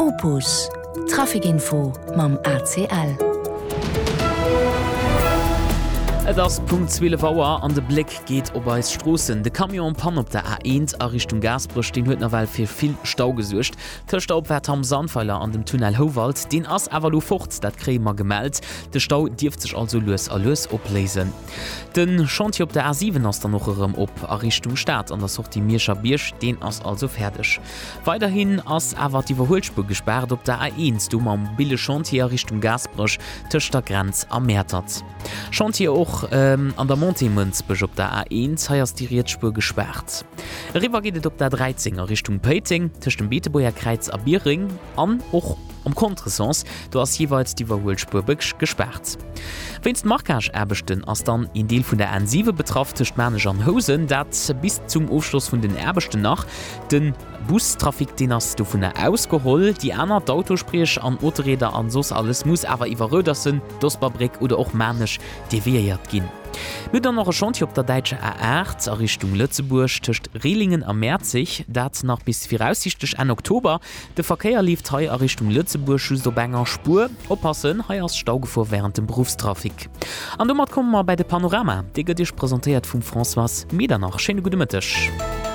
Opus Trafikinfo mam ACL. Das Punkt 12 Uhr an de Blick geht op als Strossen. De Kamion pan op der A1 a Richtung Gasbruch den huet nawel fir viel Stau gesuercht. Staubwert am Sandpfeiler an dem Tunnel Howald, den ass awer fort, dat Krämer gemeldt. De Stau dirft sich also los oplesen. Den Chantier op der A7 ass der noch op a Richtung Stadt an der sucht die Mirscher Birsch, den ass also fertig. Weiterhin ass awer die Verholspur gesperrt op der A1, du am Bille Chantier Richtung Gasbruch töcht der Grenz am Mätert. Chantier auch an der Montemünzbech op der A1 heiers die Rietspur gesperrt. Riwer gehtt op der 13er Richtung Peiting, tech dem Beeteboer Kreiz a Biering an och am Kontresens, du hast jeweils die Verholspur gesperrt. Wennst Markage erbechten ass dann in Deel vun der N7 betraftecht Manager an Hosen, dat bis zum Aufschluss vun den Erbechten nach den Bustrafik den hast du vun der ausgeholl, die aner d'Autosprech an Autoräder an sos alles muss awer iwwer Rödersen, Dosbarbrik oder auch Männech deviiert ginn. Mit dann noch ein Chantier op der Deutsche A8 a Richtung Lützeburg töcht Rehlingen am Märzig, dat nach bis voraussichtlich an Oktober. De Verkehr lief hei a Richtung Lützeburg schüs der Banger Spur, oppassen hei als Staugefuhr während dem Berufstrafik. An dummer kommen wir bei de Panorama, de dich präsentiert vum François Medernach. Schöne gute Mittag.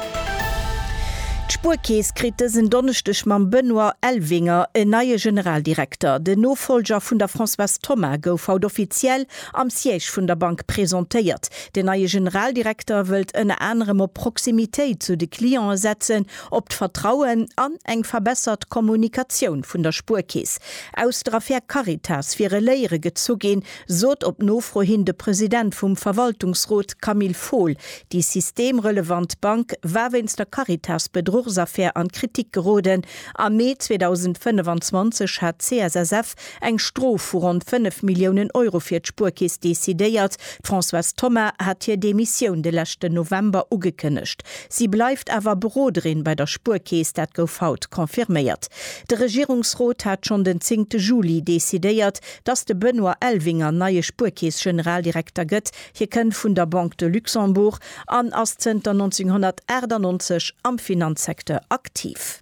Spurkeeskrite sind donnechtech mam Benoit Elvinger e neue Generaldirektor. De Nofolger vun der François Thomas gouf haut offiziell am Siège vun der Bank präsentéiert. De neue Generaldirektor wëlt en anderem op Proximitéit zu de Klient setzen, op d'Vertrauen an eng verbessert Kommunikation vun der Spurkees. Aus der Affaire Caritas fir e Léiere gezogin, sot op nofro hin de Präsident vum Verwaltungsrat Camille Fohl. Die systemrelevant Bank war wenn's der Caritas bedroht Affaire an Kritik geroden. Am Mai 2025 hat CSSF eng Strof vu rund 5 Millionen Euro fir d'Spurkees desideiert. François Thomas hat hier Demission de letzte November ugekënnecht. Sie bleibt aber Broderin bei der Spurkees, dat gouf haut konfirmiert. Der Regierungsrat hat schon den 10. Juli desideiert, dass de Benoit Elvinger neue Spurkees Generaldirektor gëtt. Hier kën vun der Banque de Luxembourg an as 1991 am Finanzsektor aktiv.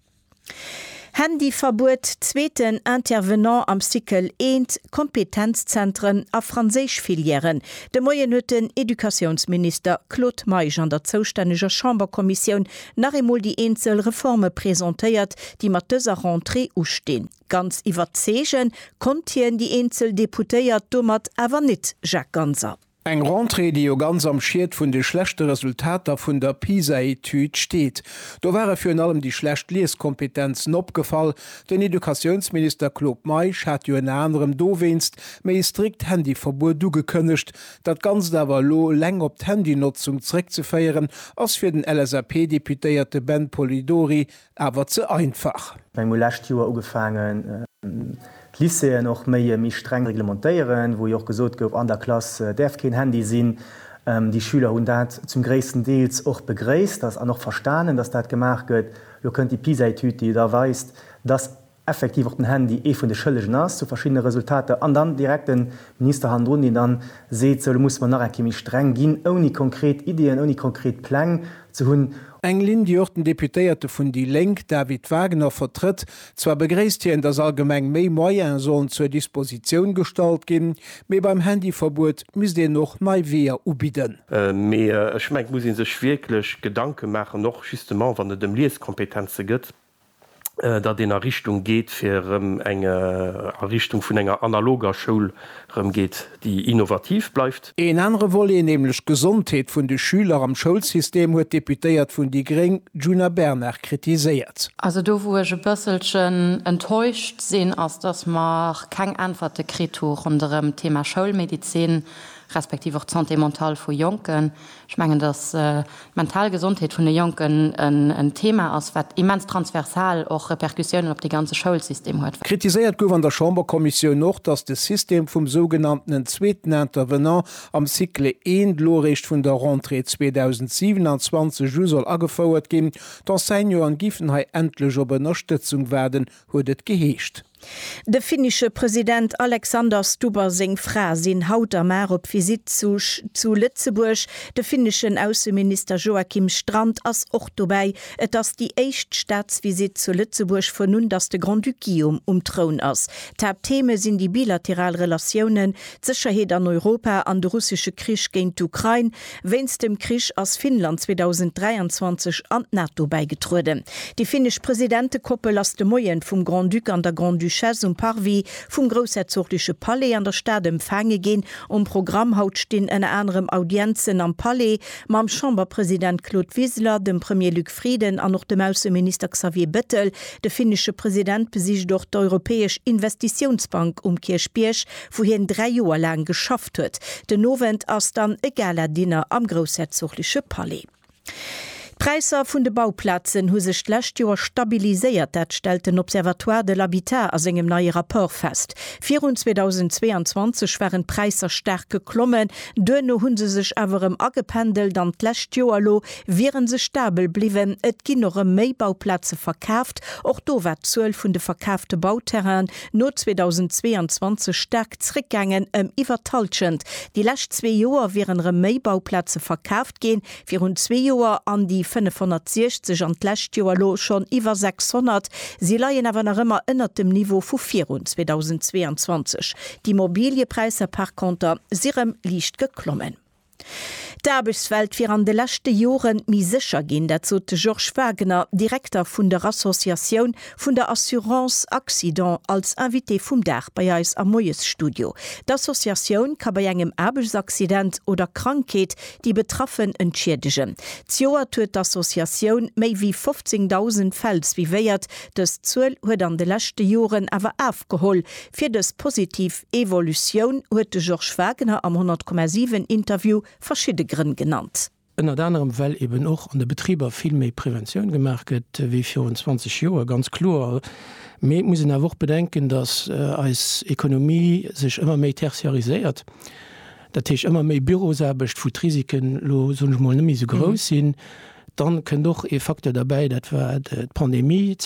Handyverbot zweiten Intervenant am Cycle 1 Kompetenzzentren a Franzésisch-Filieren. De moienhütten Edukationsminister Claude Maïch an der zoustännega Chamberkommission nach emol die Einzelreforme präsentéiert, die mat dëser Rentrée usteen. Ganz iwwer Zegen kontien die Einzeldeputéiert dommat awer net Jacques Ganser. Eng Rentrée, die jo ganz am Schied vun de schlechte Resultater vun der PISA-Etude steht. Da wäre für allem die schlecht Leskompetenzen opgefallen. Den Edukationsminister Claude Maïch hat jo en anderem dowenst méi strikt Handyverbot dugekënnecht, dat ganz dawer lo leng op d'Handynutzung zurück zu feieren, als fir den LSAP-Deputéierte Ben Polidori awer ze einfach. Beim lacht Joer ugefangen Lycée noch méi mich streng reglementéieren, wo joch gesot gouf an der Klasse derf kein Handy sinn. Die Schüler hun dat zum gréessten Deels och begréist, das an noch verstanen, dass dat gemacht gëtt. Lo könnt die PISA-Etude, die da weist, dass effektiv auch den Handy vun de Schëllegen ass zu verschiedene Resultate an dann direkt den Minister Handrun, die dann seet so, muss man nach chemisch streng ginn, oni konkret Ideen, oni konkret Plan zu hunn. Englin die Orten Deputéierte vun die Lenk David Wagner vertritt, zwar begréist hier in das allgemeng méi Moien sollen zur Disposition gestalt gin, méi beim Handyverbot muss den noch mei weher ubiden. Schmeck muss sech wirklich Gedanke machen noch justement wann dem Lieskompetenze gëtt. Da den Errichtung geht fir enge Errichtung vun enger analoger Schul geht, die innovativ bleibt. En andere wolle nämlich Gesundheit vun de Schüler am Schulsystem huet deputéiert vun die Gring Juna Bernach kritisiert. Also do wo bësselchen enttäuscht sinn ass dass mar keng Antworte Kritur unter dem Thema Schulmedizin respektiv auch Santé mental vu Jonken. Ich mengen dass Mentalgesundheit vun de Jonken ein Thema ass wat immens transversal och Reperkussionen op die ganze Schulsystem huet. Kritisiert gouf an der Chamberkommission noch, dass das System vom sogenannten zweiten Intervenant am Cycle 1 Lorecht vun der Rentrée 2027 soll agefauert gin, dat se jo an Giffenhai endlech op Unterstützung werden, huet et geheescht. De finnische Präsident Alexander Stuber seg Fra sinn haut am Mer op Visit zu Lützeburg. De finnischen Außenminister Joachim Strand ass och dobei, et ass die echt Staatsvisit zu Lützeburg vun nun dats de Grand Dukium Thron ass. Tab Theme sinn die bilateral Relationen, Sicherheet an Europa an de russische Krisch géint Ukraine, wennns dem Krisch ass Finnland 2023 an NATO beigetruden. Die finnisch Präsidentekoppel ass de Moien vum Grand Duc an der Grand Duchesse Parvi vum Großherzogliche Palais an der Stadt empfange gin Programm haut stehen en anderem Audienzen am Palais mam Chamberpräsident Claude Wiesler, dem Premier Luc Frieden an noch dem Außenminister Xavier Bettel. De finnische Präsident besicht doch der Europäisch Investitionsbank Kirchbiersch, wohin 3 Joer lang geschafft huet. Den Novent ass dann egaler Dinner am Großherzogliche Palais. Preiser vun de Bauplatzen hu sech lächt Joer stabiliséiert, dat stel den Observatoire de l'Habitat as engem neue rapport fest. 2022 waren Preiser stark geklommen, dënne hunn se sech awerem agependelt an d'lächt Joerlo wären se stabel bliwen, et ginn noch méi Bauplatze verkauft, och do wat 12 vun de verkaufte Bauterrain no 2022 stark zrickgangen iwwertalschend. Die lächt 2 Joer wären méi Bauplatze verkauft gehen, fir hun 2 Joer an die 560 an d'lächt Joerlo schon iwwer 600. Sie laien awer nach ëmmer ënner dem Niveau vu 2022. Die Immobiliepreise par Konter sirem liicht geklommen. D'Arbechtswelt fir an de lächte Joren mi sicher ginn, dat zo de Georges Wagner, Direktor vun der Assoziation vun der Assurance Accident als Invité vum Dach bei eis am Moiesstudio. D'Assoziation ka bei engem Erbechtsaccident oder Krankheet die betroffen entschädigen. Zioer huet d'Assoziation méi wie 15.000 Fälls wie wéiert, des 12 huet an de lächte Joren awer aufgeholl. Fir des positiv Evolution huet de Georges Wagner am 100,7 Interview verschiedene Gründe genannt. In anderem Well eben auch an de Betrieber viel méi Prävention gemerket wie 24 Joer ganz klar. Me muss in der Woche bedenken, dass als Ökonomie sich immer méi tertiarisiert. Dat ich immer méi Bürosäbecht vu Risiken lo nimi so groß sinn. Dann können doch e Faktor dabei, dat war d Pandemie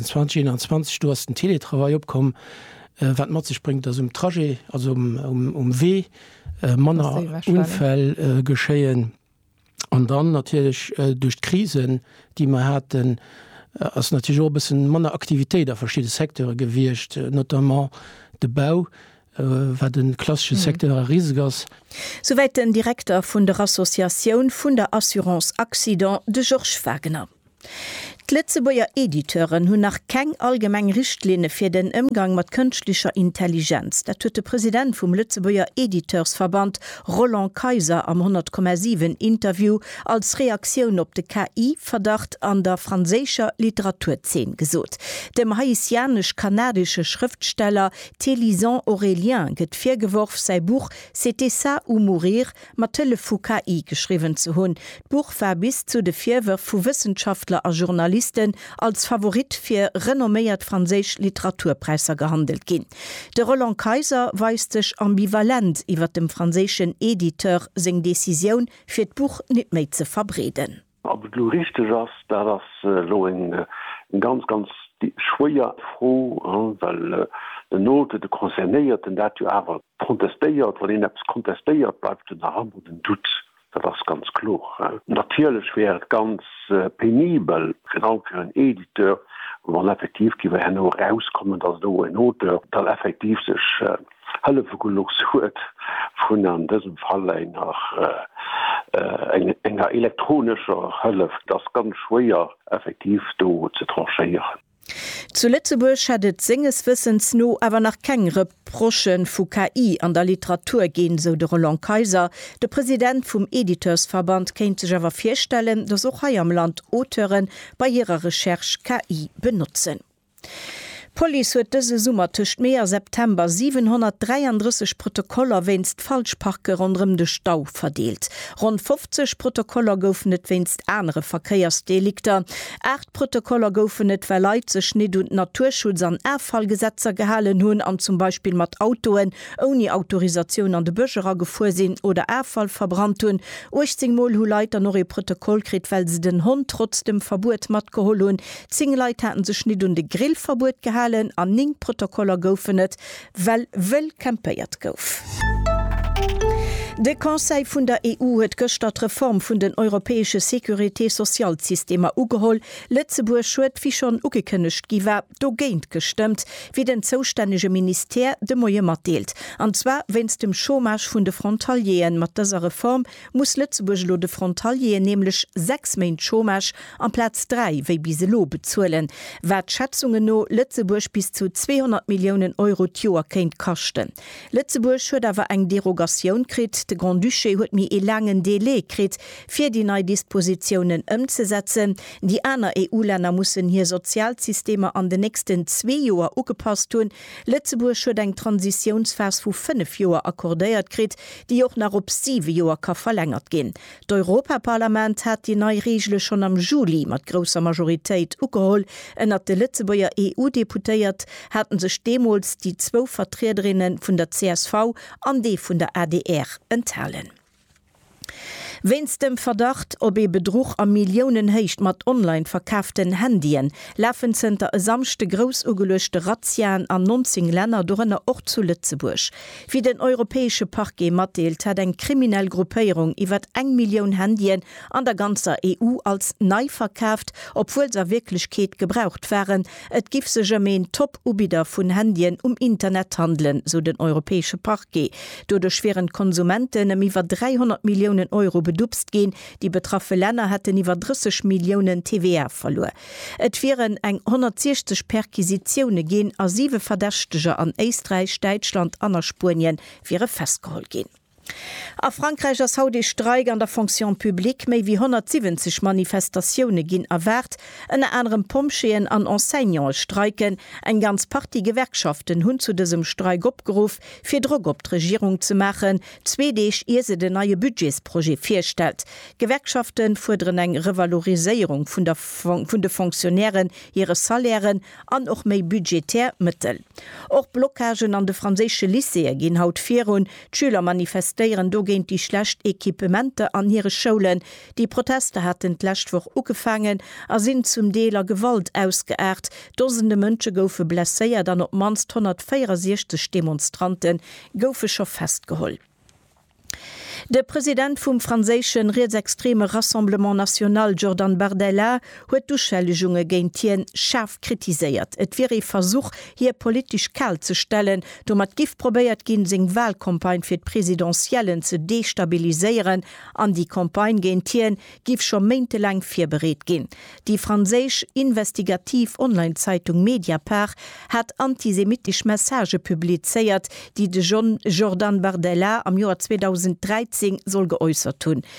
2020 du hast den Teletravail opkommen, wat mat sich bringt das Trajet, also weh Manner Unfall geschéien an dann natürlich durch Krisen, die man hatten als natürlich auch bisschen Manner Aktivität der verschiedene Sektoren gewircht, notamment de Bau, war den klassische Sektor riesig. Soweit den Direktor vun der Assoziation vun der Assurance Accident de Georges Wagner. Lützeburger Editeuren hunn nach keng allgemeng Richtlinie fir den Umgang mat künstlicher Intelligenz. Dat huet de Präsident vum Lützeburger Editeursverband Roland Kaiser am 100,7 Interview als Reaktion op de KI-Verdacht an der franzécher Literaturzen gesot. Dem haitianisch-kanadische Schriftsteller Télisant Aurélien gëtt firgeworf sei Buch C'était ça ou mourir mat vu KI geschrieben zu hunn. Buch war bis zu de Vierwer vu Wissenschaftler a Journalisten als Favorit fir renomméiert Franzésch Literaturpreiser gehandelt ginn. De Roland Kaiser weist sech ambivalent iwwer dem franzéschen Editeur seg Deciioun fir d Buch net méi ze verbreden. Aber du richtig ass, da das lo en ganz schwier froh, weil de Note de konzernéiert dat du awer protestéiert, wat den Apps kontestéiert bleibt den Arm den dut. Das ist ganz klar. Natürlich wäre es ganz penibel, genau für einen Editor, wo man effektiv nur rauskommen, dass du ein Autor dann effektiv sich Hilfe genug sucht, von in diesem Fall einer elektronischer Hilfe. Das ist ganz schwer, effektiv zu tranchieren. Zu Lützeburg hatt Singeswissens no awer nach keng Reprochen vu KI an der Literatur gehen, so de Roland Kaiser. De Präsident vum Editeursverband kennt sich awer firstellen, dass auch hier am Land Autoren bei ihrer Recherche KI benutzen. Police huet dëse Summer tucht Meer September 733 Protokoller wennst Falschparke rondrem de Stau verdeelt. Rund 50 Protokoller goufen net wennst andere Verkeiersdelikter. 8 Protokoller goufen net weil Leiit sech net und Naturschutz an Erfallgesetzer gehalen hunn an zum Beispiel mat Autoen oni Autorisation an de Bëcherer gefuersinn oder Erfall verbrannt hun. 18 Mol hu Leiter noch e Protokoll krit, weil se den Hund trotz dem Verbot mat gehol hun. 10 Leiit hatten sech net und de Grillverbot gehalten. Wahlen an 9 Protokoller goufenet, well wëll campéiert gouf. De Conseil vun der EU huet gëstert Reform vun den europäesche Securitésozialsystemer ugeholl, Lützeburg schuet wie schon ugekënnecht giwer do géint gestimmt, wie den zoustännege Minister de Moie mat deelt. Anzwer wenns dem Chômage vun de Frontalien mat dëser Reform muss Lützeburg lo de Frontalien nämlichlech 6 Main Chômage an Platz 3 wéi biselo bezuelen. Wat Schätzungen no Lützeburg bis zu 200 Millionen Euro Joer kéint kachten. Lützeburg huet awer eng Derogatioun krit. De Grand Duché huet mi e langen Delé krit fir die neii Dispositionen ëmzesetzen. Die aner EU-Länner mussssen hier Sozialsysteme an de nächsten 2 Joer ugepasst hun. Lützeburg huet eng Transitionsfers vu 5 Joer akkordéiert krit, die och nach op 7 Joer ka verlängert gin. D'Europaparlament hat die neii Regelle schon am Juli mat grosser Majoritéit ugeholl, ënner de Lützeburger EU-Deputéiert hatten sech demols die 2 Vertreterinnen vun der CSV an dee vun der ADR enthalen. Wenns dem Verdacht, ob Betrug am Millionen heicht mat online verkauften Handien, läffen zenter samchte grosugelechte Razzian an 19 Länder dorënner och zu Lützeburg. Wie den europäesche Parquet matdeelt, hat eng kriminell Gruppéierung iwwer 1 Million Handien an der ganzer EU als nei verkauft, obwohl se Wirklichkeit gebraucht wären. Et gif se gemeen Top-Ubider vun Handien Internet handeln, so den europäesche Parquet. Dodurch wären Konsumenten iwwer 300 Millionen Euro bedupst gehen, die betraffe Länder hätten iwwer 30 Millionen TVA verloren. Et wären eng 160 Perquisitionen gehen a 7 Verdächtige an Österreich, Deutschland, an Spanien wäre festgeholt gehen. A Frankreich as haut de Streik an der Fonction publique méi wie 170 Manifestationune ginn erwert, en anderem Pomscheen an Enseignant streiken, eng ganz Party Gewerkschaften hunn zu diesem Streik opgeruf, fir Druck op d'Regierung zu machen, zwedeich ihr se de neue Budgetsprojekt firstellt. Gewerkschaften fuderen eng Revalorisierung vun de Funktionären ihre Salären an och méi budgetär Mittel. Och Blockagen an de franzésche Lycée ginn haut virun, Schüler manifestieren do géint die schlecht Equipemente an ihre Schulen. Die Proteste hatten d'Lächtwoch ugefangen, a sind zum Deler Gewalt ausgeärt. Dosende Mënsche goufe blesséiert, dann op manst 164 Demonstranten goufe scho festgeholt. Der Präsident vom französischen rechtsextreme Rassemblement National Jordan Bardella huet Duschäligungen gegen Tien scharf kritisiert. Et wäre Versuch, hier politisch kalt zu stellen, mat Gift probiert gin sing Wahlkampagne für Präsidentiellen zu destabilisieren. An die Kampagne gegen Tien gif schon monatelang vorbereitet gin. Die französische Investigativ-Online-Zeitung Mediapart hat antisemitisch Message publiziert, die de Jordan Bardella am Jahr 2013 soll geäußert tun.